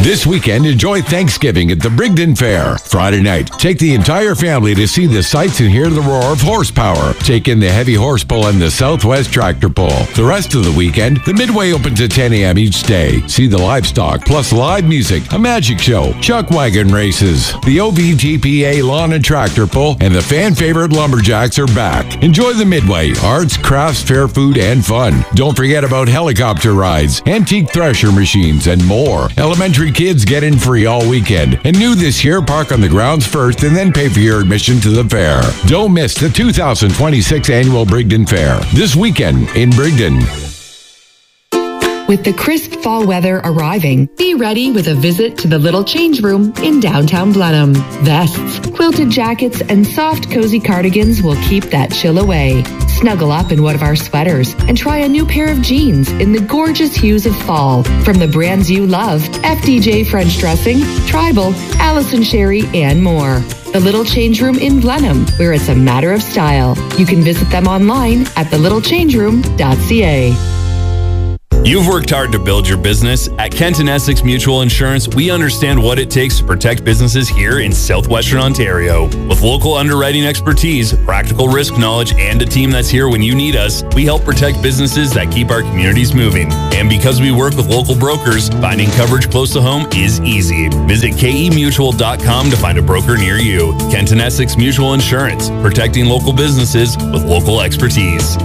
This weekend, enjoy Thanksgiving at the Brigden Fair. Friday night, take the entire family to see the sights and hear the roar of horsepower. Take in the heavy horse pull and the Southwest tractor pull. The rest of the weekend, the Midway opens at 10 a.m. each day. See the livestock, plus live music, a magic show, chuck wagon races. The OVTPA lawn and tractor pull and the fan favorite lumberjacks are back. Enjoy the Midway, arts, crafts, fair food, and fun. Don't forget about helicopter rides, antique thresher machines, and more. Elementary kids get in free all weekend. And new this year, park on the grounds first and then pay for your admission to the fair. Don't miss the 2026 annual Brigden Fair this weekend in Brigden. With the crisp fall weather arriving, be ready with a visit to the Little Change Room in downtown Blenheim. Vests, quilted jackets, and soft, cozy cardigans will keep that chill away. Snuggle up in one of our sweaters and try a new pair of jeans in the gorgeous hues of fall. From the brands you love, FDJ French Dressing, Tribal, Allison Sherry, and more. The Little Change Room in Blenheim, where it's a matter of style. You can visit them online at thelittlechangeroom.ca. You've worked hard to build your business. At Kenton Essex Mutual Insurance, we understand what it takes to protect businesses here in southwestern Ontario. With local underwriting expertise, practical risk knowledge, and a team that's here when you need us, we help protect businesses that keep our communities moving. And because we work with local brokers, finding coverage close to home is easy. Visit kemutual.com to find a broker near you. Kenton Essex Mutual Insurance, protecting local businesses with local expertise.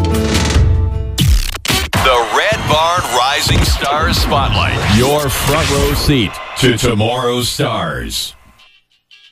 The Red Barn Rising Stars Spotlight. Your front row seat to tomorrow's stars.